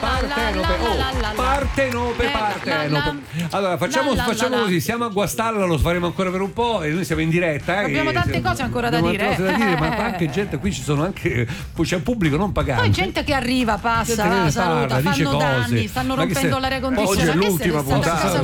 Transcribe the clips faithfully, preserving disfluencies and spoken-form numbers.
partenope, oh, partenope, partenope. Allora facciamo, facciamo così, siamo a Guastalla, lo faremo ancora per un po' e noi siamo in diretta. Eh, abbiamo tante siamo, cose ancora da dire, da dire ma anche gente, qui ci sono anche, c'è un pubblico non pagante. Poi gente che arriva, passa, va, saluta, parla, fanno danni, stanno rompendo l'aria condizionata. Oggi è l'ultima puntata.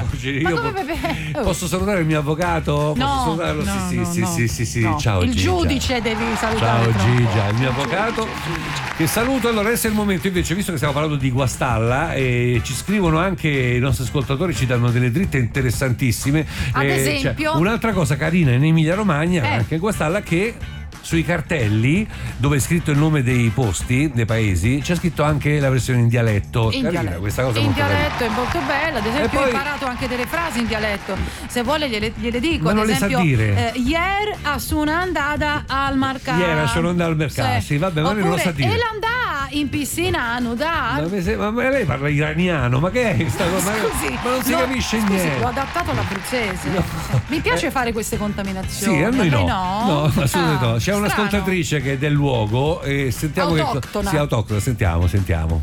Posso salutare il mio avvocato? No, posso salutarlo? no, sì, no, sì, no. sì, sì, sì, no. Ciao il Gigia. giudice devi salutare. Ciao Gigia, il mio avvocato che saluto. Allora adesso è il momento invece, visto che stiamo parlando di Guastalla e ci scrivono anche i nostri ascoltatori, ci danno delle dritte interessantissime. Ad eh, esempio cioè, un'altra cosa carina in Emilia Romagna, eh. anche in Guastalla, che sui cartelli dove è scritto il nome dei posti, dei paesi, c'è scritto anche la versione in dialetto. In Carina, dialetto, questa cosa in molto dialetto carina. è molto bella. Ad esempio, poi, ho imparato anche delle frasi in dialetto. Se vuole, gliele, gliele dico. Ma Ad non esempio, le sa dire. Eh, ieri sono andata al mercato. Ieri sono andata al mercato, sì, sì vabbè, ma non lo sa dire. E l'andà in piscina a nuotare. Ma, se, ma lei parla iraniano, ma che è sta cosa? Scusi, ma non si no, capisce scusi, niente. L'ho adattato all'abruzzese. No. Mi piace eh. fare queste contaminazioni. Sì, a noi no. no. No, assolutamente ah, no. C'è un'ascoltatrice che è del luogo e sentiamo autoctona. che. Sì, autoctona, sentiamo, sentiamo.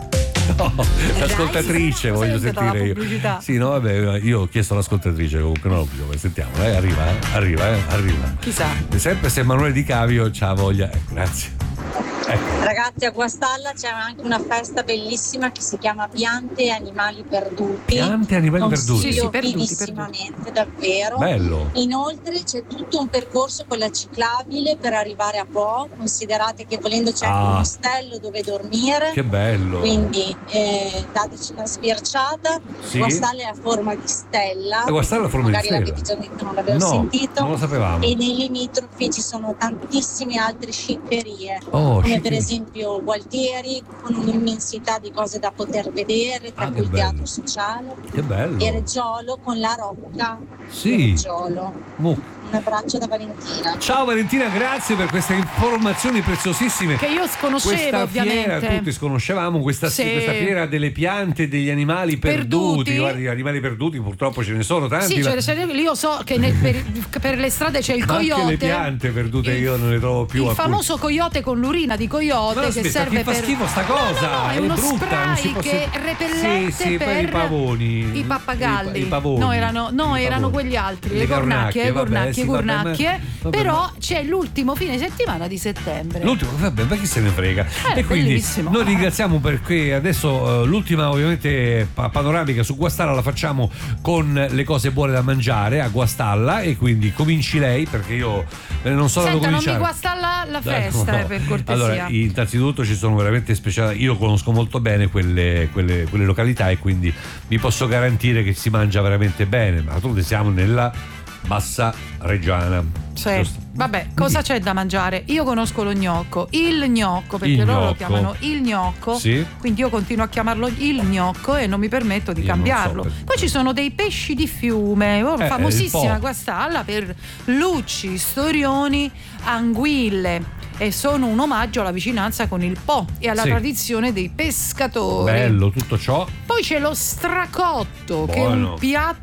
No, l'ascoltatrice Dai, voglio sentire io. Sì, no, vabbè, io ho chiesto all'ascoltatrice, comunque non lo più, sentiamo, eh, arriva, eh, arriva, eh, arriva. Chissà. Sempre se Emanuele Di Cavio c'ha voglia, eh, grazie. Ecco. Ragazzi, a Guastalla c'è anche una festa bellissima che si chiama Piante e Animali Perduti. Piante e Animali Perduti? Sì, sì, perduti, vivissimamente, perduti. davvero. Bello. Inoltre c'è tutto un percorso con la ciclabile per arrivare a Po. Considerate che volendo c'è ah, anche un ostello dove dormire. Che bello. Quindi eh, dateci una sbirciata. Sì. Guastalla è a forma di stella. La Guastalla è a forma Magari di stella. l'avete già detto, non l'avevo no, sentito. Non lo sapevamo. E nei limitrofi ci sono tantissime altre sciccherie. Oh, come per esempio Gualtieri, con un'immensità di cose da poter vedere, tra ah, cui il teatro sociale. Che bello. E Reggiolo con la Rocca. Sì. Reggiolo. Uh. Un abbraccio da Valentina. Ciao Valentina, grazie per queste informazioni preziosissime. Che io sconoscevo, questa ovviamente. Fiera, tutti sconoscevamo questa, sì. questa fiera delle piante e degli animali perduti. perduti. Guardi, animali perduti purtroppo ce ne sono tanti. Sì, ma... cioè, io so che nel, per, per le strade c'è il ma coyote. Anche le piante perdute il, io non le trovo più. Il a famoso cui... coyote con l'urina di coyote ma che aspetta, serve che fa per. schifo sta cosa. No, no, no, è, è uno brutta, spray non si può... che è repellente sì, sì, per, per i pavoni. I pappagalli. I, i pavoni. No, erano, no, I erano pavoni. quelli altri, le, le cornacchie, cornacchie, sì, cornacchie. Vabbè, vabbè, però ma... c'è l'ultimo fine settimana di settembre. L'ultimo, vabbè, ma chi se ne frega. Eh, e quindi bellissimo. noi ringraziamo perché adesso uh, l'ultima ovviamente panoramica su Guastalla la facciamo con le cose buone da mangiare a Guastalla e quindi cominci lei perché io eh, non so da dove cominciare. Non mi Guastalla la festa, no, no. per cortesia. Allora, innanzitutto ci sono veramente speciali, io conosco molto bene quelle, quelle, quelle località e quindi vi posso garantire che si mangia veramente bene, ma naturalmente siamo nella Bassa Reggiana. Sì. Vabbè, cosa c'è da mangiare? Io conosco lo gnocco, il gnocco, perché il loro gnocco. lo chiamano il gnocco, sì. Quindi io continuo a chiamarlo il gnocco e non mi permetto di io cambiarlo. So per... Poi ci sono dei pesci di fiume, oh, eh, famosissima Guastalla per lucci, storioni, anguille. E sono un omaggio alla vicinanza con il Po e alla sì. tradizione dei pescatori. Bello, tutto ciò. Poi c'è lo stracotto, buono. Che è un piatto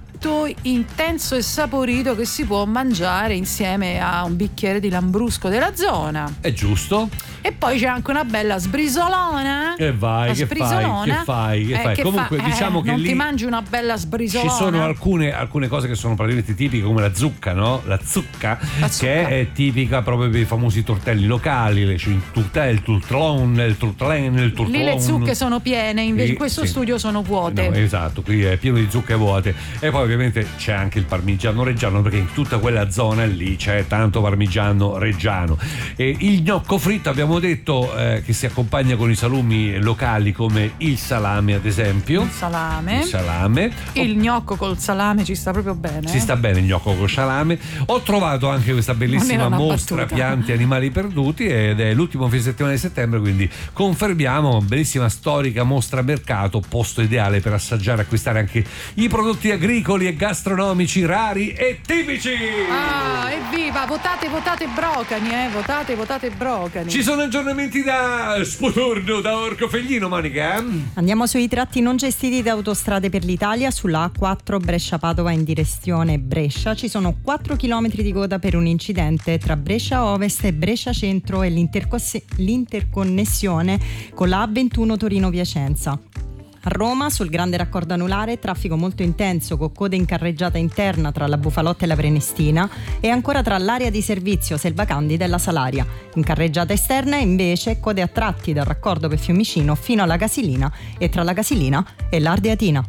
intenso e saporito che si può mangiare insieme a un bicchiere di lambrusco della zona. È giusto. E poi c'è anche una bella sbrisolona. Che vai, che fai, che fai, che eh, fai. Che Comunque fa? diciamo eh, che non lì ti mangi una bella sbrisolona. Ci sono alcune, alcune cose che sono praticamente tipiche come la zucca, no? La zucca, la zucca. Che è tipica proprio per i famosi tortelli locali, le cinturtelle, il turtlon, il turtlen, il turtlon. Lì le zucche sono piene, invece in questo sì. studio sono vuote. No, esatto, qui è pieno di zucche vuote. E poi ovviamente c'è anche il parmigiano reggiano perché in tutta quella zona lì c'è tanto parmigiano reggiano. E il gnocco fritto abbiamo detto eh, che si accompagna con i salumi locali come il salame ad esempio. Il salame. Il salame. Il gnocco col salame ci sta proprio bene. Ci sta bene il gnocco col salame. Ho trovato anche questa bellissima mostra battuta. Piante e Animali Perduti ed è l'ultimo fine settimana di settembre, quindi confermiamo, bellissima storica mostra mercato, posto ideale per assaggiare e acquistare anche i prodotti agricoli e gastronomici rari e tipici. Ah, evviva, votate, votate Brocani, eh, votate, votate Brocani. Ci sono sono aggiornamenti da Spotorno, da Orcofelino, Monica. Andiamo sui tratti non gestiti da Autostrade per l'Italia. Sulla A quattro Brescia-Padova in direzione Brescia ci sono quattro chilometri di coda per un incidente tra Brescia Ovest e Brescia Centro e l'intercos- l'interconnessione con la A ventuno Torino-Piacenza. A Roma, sul grande raccordo anulare, traffico molto intenso con code in carreggiata interna tra la Bufalotta e la Prenestina e ancora tra l'area di servizio Selva Candida e la Salaria. In carreggiata esterna invece code a tratti dal raccordo per Fiumicino fino alla Casilina e tra la Casilina e l'Ardeatina.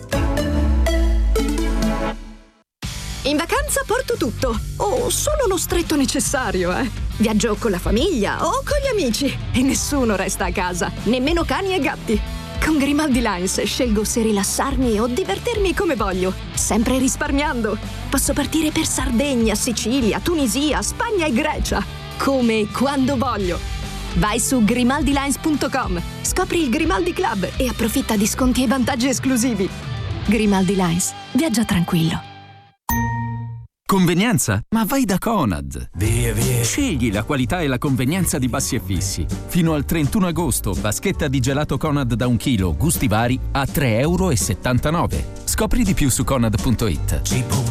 In vacanza porto tutto, o solo lo stretto necessario, eh. Viaggio con la famiglia o con gli amici e nessuno resta a casa, nemmeno cani e gatti. Con Grimaldi Lines scelgo se rilassarmi o divertirmi come voglio, sempre risparmiando. Posso partire per Sardegna, Sicilia, Tunisia, Spagna e Grecia, come e quando voglio. Vai su grimaldi lines punto com, scopri il Grimaldi Club e approfitta di sconti e vantaggi esclusivi. Grimaldi Lines, viaggia tranquillo. Convenienza? Ma vai da Conad! Via, via. Scegli la qualità e la convenienza di Bassi e Fissi. Fino al trentuno agosto, vaschetta di gelato Conad da un chilo, gusti vari, a tre e settantanove euro. Scopri di più su conad punto it.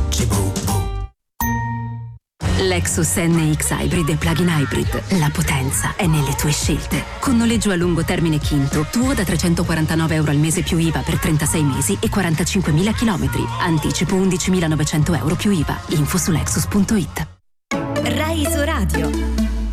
Lexus N X Hybrid e Plug-in Hybrid. La potenza è nelle tue scelte. Con noleggio a lungo termine Quinto, tuo da trecentoquarantanove euro al mese più I V A per trentasei mesi e quarantacinquemila chilometri. Anticipo undicimilanovecento euro più I V A. Info su lexus punto it.